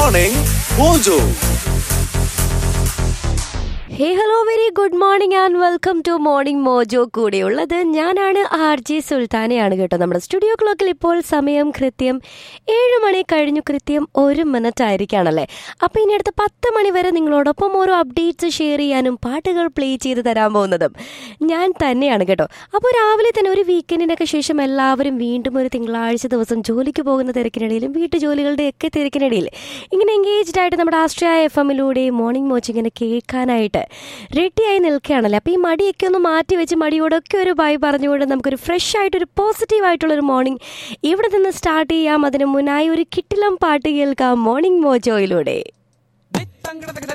Morning Mojo. Hey hello very good morning and welcome to morning mojo. കൂടെയുള്ളത് ഞാനാണ് RJ സുൽത്താനയാണ് കേട്ടോ. നമ്മുടെ studio ക്ലോക്കിൽ ഇപ്പോൾ സമയം കൃത്യം 7 മണി കഴിഞ്ഞു, കൃത്യം 1 മിനിറ്റ് ആയിരിക്കുകയാണല്ലേ. അപ്പോൾ ഇനി അടുത്ത 10 മണി വരെ നിങ്ങളോടൊപ്പം ഓരോ അപ്ഡേറ്റ്സ് ഷെയർ ചെയ്യാനും പാട്ടുകൾ പ്ലേ ചെയ്ത് തരാൻ പോകുന്നതും ഞാൻ തന്നെയാണ് കേട്ടോ. അപ്പോൾ രാവിലെ തന്നെ ഒരു വീക്കെൻഡിനൊക്കെ ശേഷം എല്ലാവരും വീണ്ടും ഒരു തിങ്കളാഴ്ച ദിവസം ജോലിക്ക് പോകുന്ന തിരക്കിനിടയിലും വീട്ടുജോലികളുടെയൊക്കെ തിരക്കിനിടയിൽ ഇങ്ങനെ എൻഗേജ്ഡ് ആയിട്ട് നമ്മുടെ ആശ്രയ FM-ലൂടെ മോർണിംഗ് മോച്ച് ഇങ്ങനെ കേൾക്കാനായിട്ട് റെഡിയായി നിൽക്കുകയാണല്ലേ. അപ്പോൾ ഈ മടിയൊക്കെ ഒന്ന് മാറ്റി വെച്ച് മടിയോടൊക്കെ ഒരു ബൈ പറഞ്ഞുകൊണ്ട് നമുക്കൊരു ഫ്രഷ് ആയിട്ടൊരു പോസിറ്റീവായിട്ടുള്ളൊരു മോർണിംഗ് ഇവിടെ നിന്ന് സ്റ്റാർട്ട് ചെയ്യാം. അതിന് മുന്നായി ഒരു കിട്ടിലം പാട്ട് കേൾക്കാം മോർണിംഗ് മോജോയിലൂടെ.